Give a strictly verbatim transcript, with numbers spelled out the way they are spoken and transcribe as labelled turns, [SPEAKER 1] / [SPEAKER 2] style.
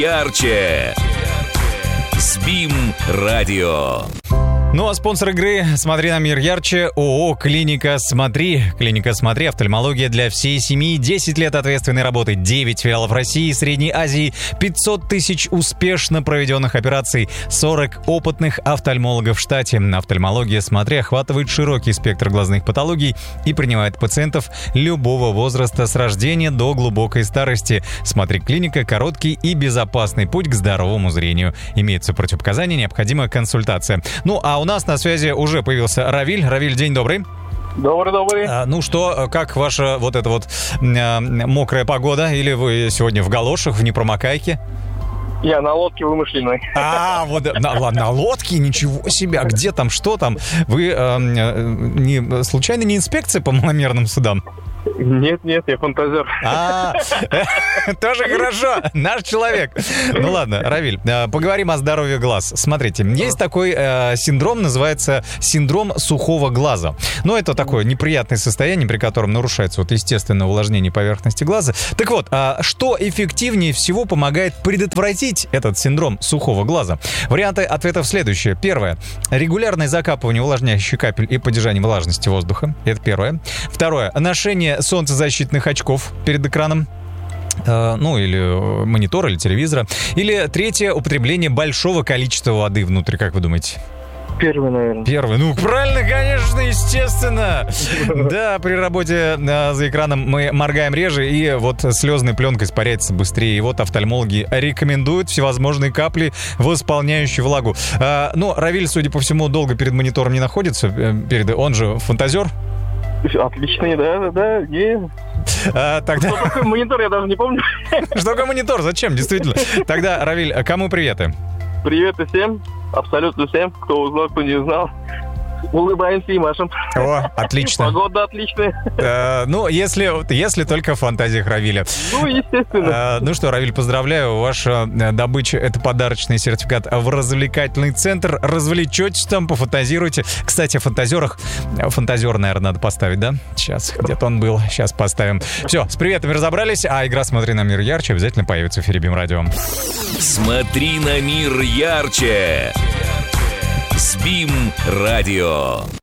[SPEAKER 1] ярче. СБИМ радио.
[SPEAKER 2] Ну а спонсор игры «Смотри на мир ярче» ООО «Клиника Смотри». «Клиника Смотри» — офтальмология для всей семьи. десять лет ответственной работы, девять филиалов в России и Средней Азии, пятьсот тысяч успешно проведенных операций, сорок опытных офтальмологов в штате. «Офтальмология Смотри» охватывает широкий спектр глазных патологий и принимает пациентов любого возраста с рождения до глубокой старости. «Смотри Клиника» — короткий и безопасный путь к здоровому зрению. Имеются противопоказания, необходима консультация. Ну а у нас на связи уже появился Равиль. Равиль, день добрый.
[SPEAKER 3] Добрый-добрый.
[SPEAKER 2] А, ну что, как ваша вот эта вот а, мокрая погода? Или вы сегодня в галошах, в непромокайке?
[SPEAKER 3] Я на лодке вымышленной.
[SPEAKER 2] А, вот на, на лодке? Ничего себе! А где там, что там? Вы а, не, случайно не инспекция по маломерным судам?
[SPEAKER 3] Нет, нет, я фантазер.
[SPEAKER 2] А, тоже хорошо, наш человек. Ну ладно, Равиль, поговорим о здоровье глаз. Смотрите, есть такой э, синдром, называется синдром сухого глаза. Ну, это такое неприятное состояние, при котором нарушается вот естественное увлажнение поверхности глаза. Так вот, а что эффективнее всего помогает предотвратить этот синдром сухого глаза? Варианты ответов следующие. Первое. Регулярное закапывание увлажняющих капель и поддержание влажности воздуха. Это первое. Второе. Ношение солнцезащитных очков перед экраном, э, ну или монитора, или телевизора. Или третье, употребление большого количества воды внутрь, как вы думаете?
[SPEAKER 3] Первый, наверное.
[SPEAKER 2] Первый. Ну, правильно, конечно, естественно. Да, при работе э, за экраном мы моргаем реже, и вот слезная пленка испаряется быстрее. И вот офтальмологи рекомендуют всевозможные капли, восполняющие влагу. Э, ну, Равиль, судя по всему, долго перед монитором не находится. Э, перед... Он же фантазер.
[SPEAKER 3] Отличный, да, да, да. И...
[SPEAKER 2] А, тогда...
[SPEAKER 3] Что такое монитор, я даже не помню.
[SPEAKER 2] Что такое монитор? Зачем? Действительно. Тогда, Равиль, кому приветы?
[SPEAKER 3] Приветы всем, абсолютно всем, кто узнал, кто не узнал. Улыбаемся и машем.
[SPEAKER 2] О, отлично.
[SPEAKER 3] Погода отличная.
[SPEAKER 2] А, ну, если, если только в фантазиях Равиля.
[SPEAKER 3] Ну, естественно.
[SPEAKER 2] А, ну что, Равиль, поздравляю. Ваша добыча — это подарочный сертификат в развлекательный центр. Развлечетесь там, пофантазируйте. Кстати, о фантазерах. Фантазер, наверное, надо поставить, да? Сейчас, где-то он был. Сейчас поставим. Все, с приветами разобрались. А игра «Смотри на мир ярче» обязательно появится в эфире БИМ радио.
[SPEAKER 1] Смотри на мир ярче. СБИМ радио.